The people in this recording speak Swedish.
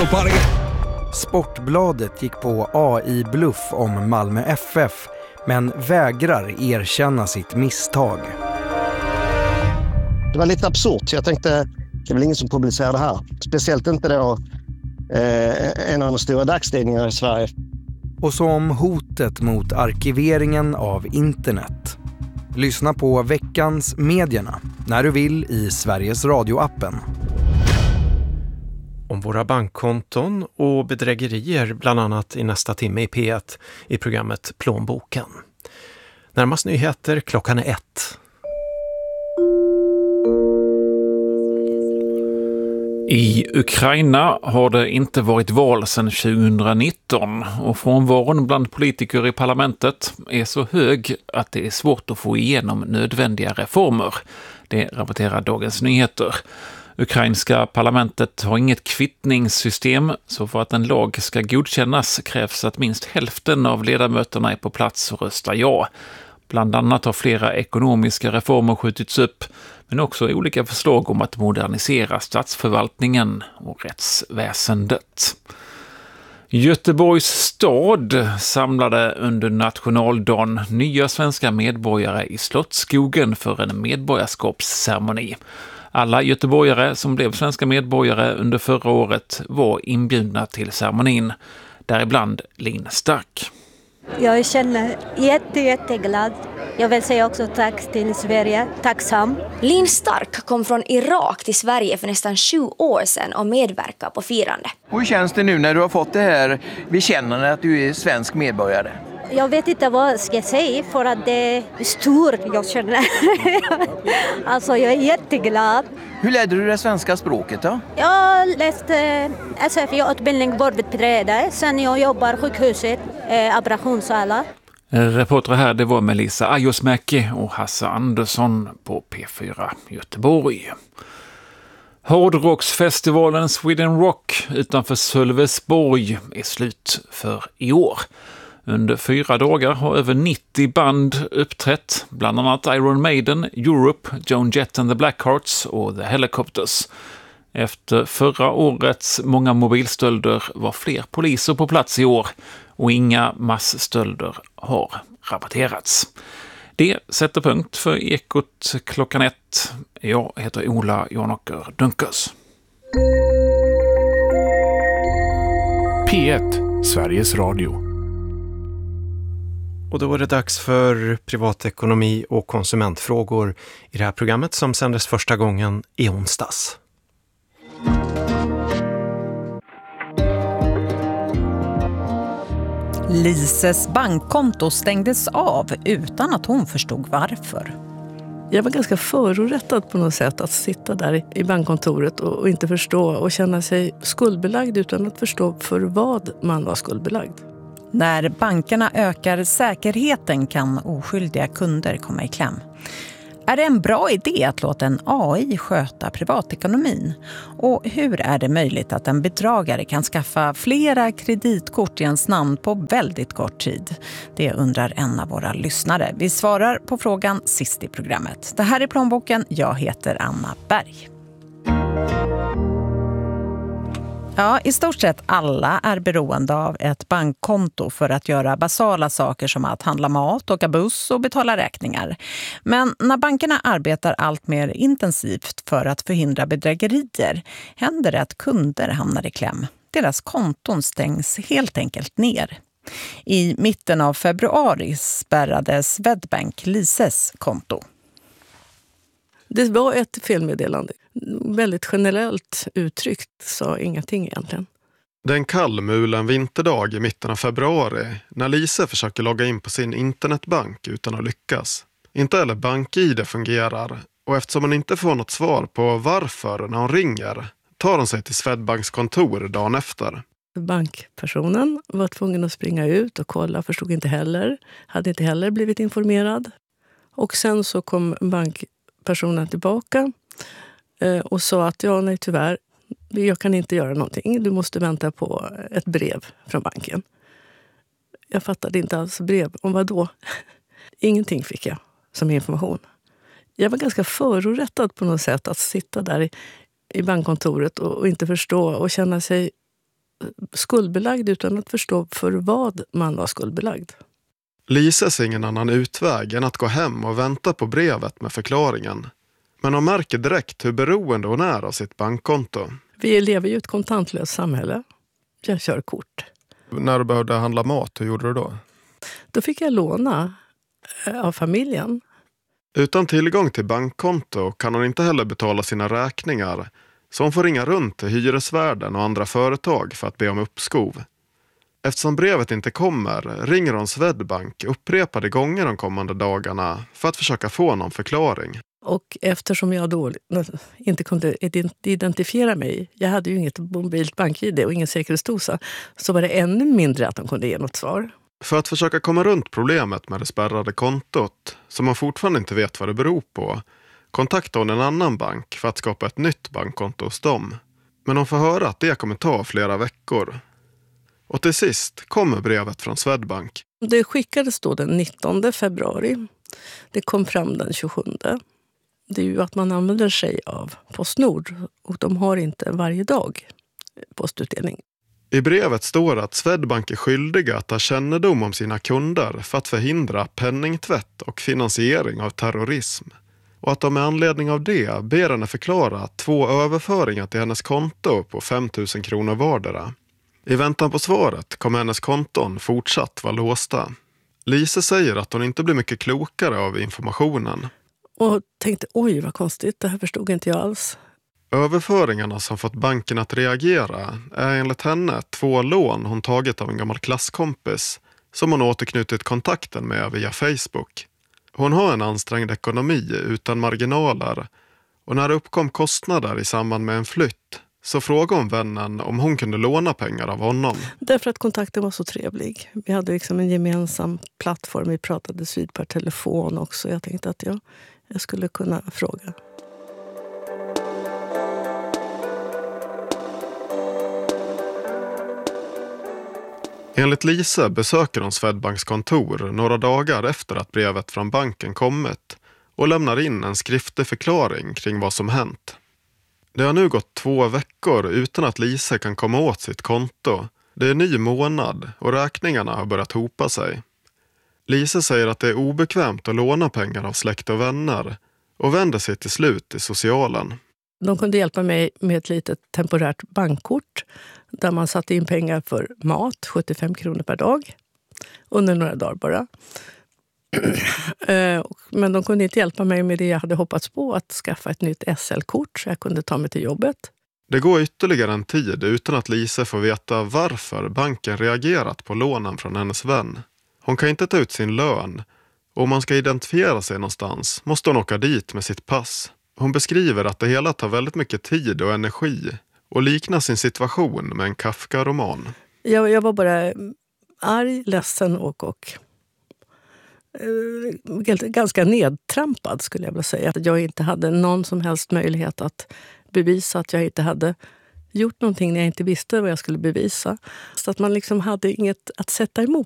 Sportbladet gick på AI-bluff om Malmö FF men vägrar erkänna sitt misstag. Det var lite absurt, så jag tänkte det är väl ingen som publicerar det här. Speciellt inte då en av de stora dagstidningarna i Sverige. Och så om hotet mot arkiveringen av internet. Lyssna på veckans Medierna när du vill i Sveriges Radio-appen. Om våra bankkonton och bedrägerier bland annat i nästa timme i P1 i programmet Plånboken. Närmast nyheter klockan 1. I Ukraina har det inte varit val sedan 2019 och frånvaron bland politiker i parlamentet är så hög att det är svårt att få igenom nödvändiga reformer. Det rapporterar Dagens Nyheter. Ukrainska parlamentet har inget kvittningssystem, så för att en lag ska godkännas krävs att minst hälften av ledamöterna är på plats och röstar ja. Bland annat har flera ekonomiska reformer skjutits upp, men också olika förslag om att modernisera statsförvaltningen och rättsväsendet. Göteborgs stad samlade under nationaldagen nya svenska medborgare i Slottsskogen för en medborgarskapsceremoni. Alla göteborgare som blev svenska medborgare under förra året var inbjudna till ceremonin, däribland Linn Stark. Jag känner jätteglad. Jag vill säga också tack till Sverige, tacksam. Linn Stark kom från Irak till Sverige för nästan 7 år sedan och medverkar på firande. Hur känns det nu när du har fått det här bekännandet att du är svensk medborgare? Jag vet inte vad jag ska säga för att det är stort jag känner. Alltså jag är jätteglad. Hur lärde du det svenska språket då? Jag läste SFI-utbildning vårdbiträde. Sen jag jobbar sjukhuset, operationssala. Reporter här det var Melissa Ajosmäki och Hasse Andersson på P4 Göteborg. Hårdrocksfestivalen Sweden Rock utanför Sölvesborg är slut för i år. Under 4 dagar har över 90 band uppträtt, bland annat Iron Maiden, Europe, Joan Jett and the Blackhearts och The Helicopters. Efter förra årets många mobilstölder var fler poliser på plats i år och inga massstölder har rapporterats. Det sätter punkt för Ekot klockan 1. Jag heter Ola Janåker Dunkers. P1, Sveriges Radio. Och då är det dags för privatekonomi och konsumentfrågor i det här programmet som sändes första gången i onsdags. Lises bankkonto stängdes av utan att hon förstod varför. Jag var ganska förorättad på något sätt att sitta där i bankkontoret och inte förstå och känna sig skuldbelagd utan att förstå för vad man var skuldbelagd. När bankerna ökar säkerheten kan oskyldiga kunder komma i kläm. Är det en bra idé att låta en AI sköta privatekonomin? Och hur är det möjligt att en bedragare kan skaffa flera kreditkort i ens namn på väldigt kort tid? Det undrar en av våra lyssnare. Vi svarar på frågan sist i programmet. Det här är Plånboken. Jag heter Anna Berg. Ja, i stort sett alla är beroende av ett bankkonto för att göra basala saker som att handla mat, åka buss och betala räkningar. Men när bankerna arbetar allt mer intensivt för att förhindra bedrägerier händer det att kunder hamnar i kläm. Deras konton stängs helt enkelt ner. I mitten av februari spärrade Swedbank Lises konto. Det var ett felmeddelande. Väldigt generellt uttryckt, sa ingenting egentligen. Det är en kallmulen vinterdag i mitten av februari när Lise försöker logga in på sin internetbank utan att lyckas. Inte heller BankID fungerar och eftersom hon inte får något svar på varför när hon ringer tar hon sig till Swedbanks kontor dagen efter. Bankpersonen var tvungen att springa ut och kolla, förstod inte heller, hade inte heller blivit informerad. Och sen så kom bankpersonen tillbaka och sa att nej tyvärr, jag kan inte göra någonting. Du måste vänta på ett brev från banken. Jag fattade inte alls brev. Om vad då? Ingenting fick jag som information. Jag var ganska förorättad på något sätt att sitta där i bankkontoret och inte förstå och känna sig skuldbelagd utan att förstå för vad man var skuldbelagd. Lisa ser ingen annan utväg än att gå hem och vänta på brevet med förklaringen. Men hon märker direkt hur beroende hon är av sitt bankkonto. Vi lever ju i ett kontantlöst samhälle. Jag kör kort. När du behövde handla mat, hur gjorde du då? Då fick jag låna av familjen. Utan tillgång till bankkonto kan hon inte heller betala sina räkningar. Så hon får ringa runt till hyresvärden och andra företag för att be om uppskov. Eftersom brevet inte kommer ringer hon Swedbank upprepade gånger de kommande dagarna för att försöka få någon förklaring. Och eftersom jag då inte kunde identifiera mig, jag hade ju inget mobilt bank-ID och ingen säkerhetsdosa, så var det ännu mindre att de kunde ge något svar. För att försöka komma runt problemet med det spärrade kontot, som man fortfarande inte vet vad det beror på, kontaktade hon en annan bank för att skapa ett nytt bankkonto hos dem. Men hon får höra att det kommer ta flera veckor. Och till sist kommer brevet från Swedbank. Det skickades då den 19 februari. Det kom fram den 27. Det är ju att man använder sig av Postnord och de har inte varje dag postutdelning. I brevet står att Swedbank är skyldiga att ha kännedom om sina kunder för att förhindra penningtvätt och finansiering av terrorism. Och att de med anledning av det ber henne förklara 2 överföringar till hennes konto på 5 000 kronor vardera. I väntan på svaret kommer hennes konton fortsatt vara låsta. Lisa säger att hon inte blir mycket klokare av informationen. Och tänkte, oj vad konstigt, det här förstod inte jag alls. Överföringarna som fått banken att reagera är enligt henne 2 lån hon tagit av en gammal klasskompis som hon återknutit kontakten med via Facebook. Hon har en ansträngd ekonomi utan marginaler och när det uppkom kostnader i samband med en flytt så frågade hon vännen om hon kunde låna pengar av honom. Därför att kontakten var så trevlig. Vi hade liksom en gemensam plattform, vi pratades vid per telefon också. Jag tänkte att jag skulle kunna fråga. Enligt Lisa besöker hon Swedbanks kontor några dagar efter att brevet från banken kommit och lämnar in en skriftlig förklaring kring vad som hänt. Det har nu gått 2 veckor utan att Lisa kan komma åt sitt konto. Det är ny månad och räkningarna har börjat hopa sig. Lisa säger att det är obekvämt att låna pengar av släkt och vänner och vänder sig till slut till socialen. De kunde hjälpa mig med ett litet temporärt bankkort där man satte in pengar för mat, 75 kronor per dag, under några dagar bara. Men de kunde inte hjälpa mig med det jag hade hoppats på, att skaffa ett nytt SL-kort så jag kunde ta mig till jobbet. Det går ytterligare en tid utan att Lisa får veta varför banken reagerat på lånen från hennes vän. Hon kan inte ta ut sin lön och om man ska identifiera sig någonstans måste hon åka dit med sitt pass. Hon beskriver att det hela tar väldigt mycket tid och energi och liknar sin situation med en Kafka-roman. Jag var bara arg, ledsen och ganska nedtrampad skulle jag vilja säga. Att jag inte hade någon som helst möjlighet att bevisa att jag inte hade gjort någonting när jag inte visste vad jag skulle bevisa. Så att man liksom hade inget att sätta emot